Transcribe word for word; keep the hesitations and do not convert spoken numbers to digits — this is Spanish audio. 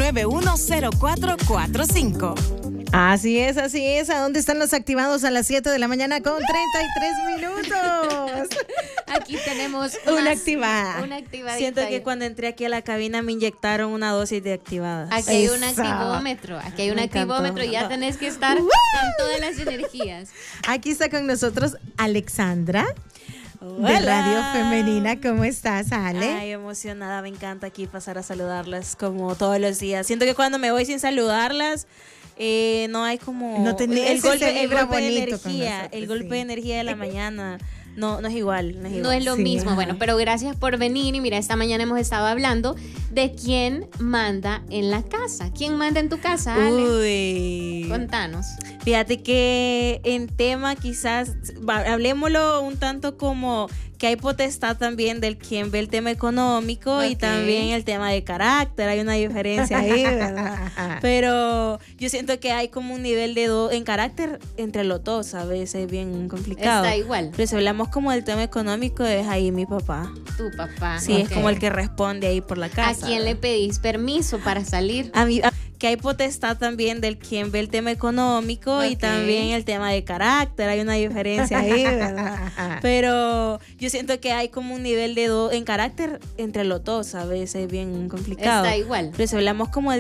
nueve uno cero cuatro cuatro cinco. Así es, así es. ¿A dónde están los activados a las siete de la mañana con treinta y tres minutos? Aquí tenemos una más, activada. Una activadita. Siento ahí. que cuando entré aquí a la cabina me inyectaron una dosis de activadas. Aquí hay un Eso. activómetro. Aquí hay un Me encantó. activómetro y ya tenés que estar con todas las energías. Aquí está con nosotros Alexandra de Hola. Radio Femenina. ¿Cómo estás, Ale? Ay, emocionada, me encanta aquí pasar a saludarlas como todos los días. Siento que cuando me voy sin saludarlas, eh, no hay como No tenés el ese golpe, el vibra golpe de bonito con energía, nosotros, el golpe sí. de energía de la mañana. No, no es igual, no es No igual. es lo Sí, mismo. ajá. Bueno, pero gracias por venir. Y mira, esta mañana hemos estado hablando de quién manda en la casa. ¿Quién manda en tu casa, Ale? Uy. Contanos. Fíjate que en tema quizás, va, hablemoslo un tanto como que hay potestad también del quien ve el tema económico y Ok. también el tema de carácter, hay una diferencia ahí, ¿verdad? Pero yo siento que hay como un nivel de do en carácter entre los dos, a veces es bien complicado. Está igual. Pero si hablamos como del tema económico, es ahí mi papá. Tu papá. Sí, es Ok. como el que responde ahí por la ¿A casa. quién le ¿verdad? pedís permiso para salir? A mí, a- que hay potestad también del quien ve el tema económico y Ok. también el tema de carácter, hay una diferencia ahí, ¿verdad? Pero yo siento que hay como un nivel de do en carácter entre los dos, a veces es bien complicado. Está igual. Pero si hablamos como del